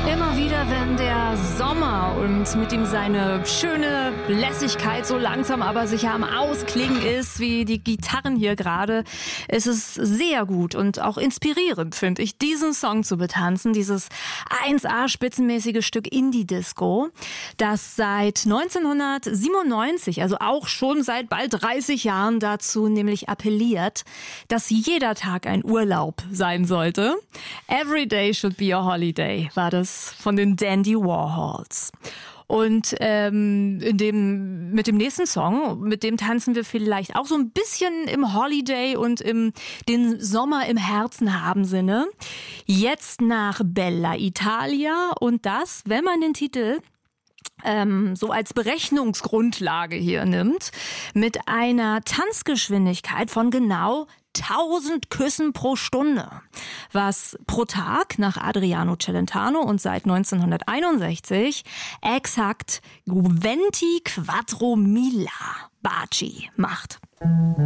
Immer wieder, wenn der Sommer und mit ihm seine schöne Lässigkeit so langsam aber sicher am Ausklingen ist, wie die Gitarren hier gerade, ist es sehr gut und auch inspirierend, finde ich, diesen Song zu betanzen, dieses 1A spitzenmäßige Stück Indie-Disco, das seit 1997, also auch schon seit bald 30 Jahren dazu nämlich appelliert, dass jeder Tag ein Urlaub sein sollte. Every day should be a holiday, war das von den Dandy Warhols. Und mit dem nächsten Song, mit dem tanzen wir vielleicht auch so ein bisschen im Holiday und den Sommer im Herzen haben Sinne. Jetzt nach Bella Italia und das, wenn man den Titel so als Berechnungsgrundlage hier nimmt, mit einer Tanzgeschwindigkeit von genau 1000 Küssen pro Stunde, was pro Tag nach Adriano Celentano und seit 1961 exakt 24 Baci macht.